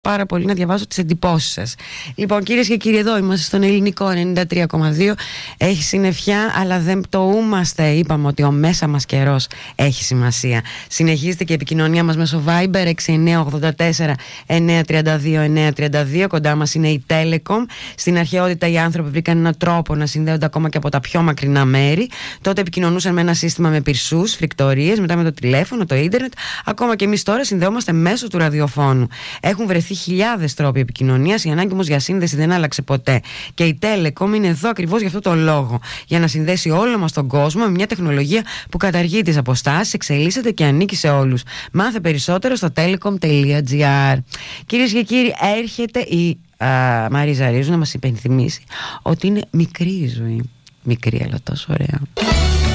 πάρα πολύ να διαβάζω τις εντυπώσεις σας. Λοιπόν, κυρίες και κύριοι, εδώ είμαστε στον ελληνικό 93,2. Έχει συννεφιά, αλλά δεν πτωούμαστε. Είπαμε ότι ο μέσα μας καιρός έχει σημασία. Συνεχίζεται και η επικοινωνία μας μέσω Viber 6984 932 932. Κοντά μας είναι η Telecom. Στην αρχαιότητα οι άνθρωποι βρήκαν έναν τρόπο να συνδέονται ακόμα και από τα πιο μακρινά μέρη. Τότε επικοινωνούσαν με ένα σύστημα με πυρσούς, φρικτορίες, μετά με το τηλέφωνο, το ίντερνετ. Ακόμα και εμείς τώρα συνδεόμαστε μέσω του ραδιοφώνου. Έχουν βρεθεί χιλιάδες τρόποι επικοινωνίας, η ανάγκη όμως για σύνδεση δεν άλλαξε ποτέ. Και η Telecom είναι εδώ ακριβώς για αυτό το λόγο. Για να συνδέσει όλο μας τον κόσμο με μια τεχνολογία που καταργεί τις αποστάσεις, εξελίσσεται και ανήκει σε όλους. Μάθε περισσότερο στο telecom.gr. Κυρίες και κύριοι, έρχεται η Μαρίζα Ρίζου να μας υπενθυμίσει ότι είναι μικρή η ζωή. Μικρή, αλλά τόσο ωραία.